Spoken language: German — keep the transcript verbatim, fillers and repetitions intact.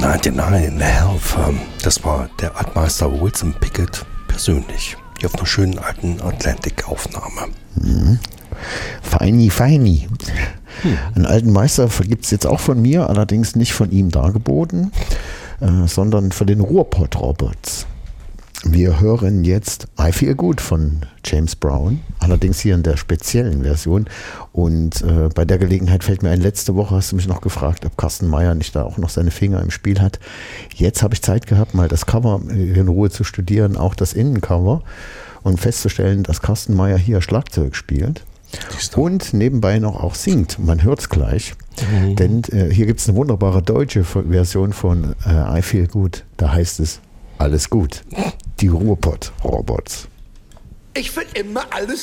neunundneunzig in Health. Das war der Altmeister Wilson Pickett persönlich. Hier auf einer schönen alten Atlantic-Aufnahme. Mhm. Feini, feini. Hm. Einen alten Meister gibt es jetzt auch von mir, allerdings nicht von ihm dargeboten, äh, sondern von den Ruhrpott Roberts. Wir hören jetzt I Feel Good von James Brown, allerdings hier in der speziellen Version. Und äh, bei der Gelegenheit fällt mir ein, letzte Woche hast du mich noch gefragt, ob Carsten Meyer nicht da auch noch seine Finger im Spiel hat. Jetzt habe ich Zeit gehabt, mal das Cover in Ruhe zu studieren, auch das Innencover, und festzustellen, dass Carsten Meyer hier Schlagzeug spielt. Und nebenbei noch auch singt. Man hört es gleich. Mhm. Denn äh, hier gibt es eine wunderbare deutsche Version von äh, I Feel Good. Da heißt es, alles gut. Die Ruhrpott Robots. Ich will immer alles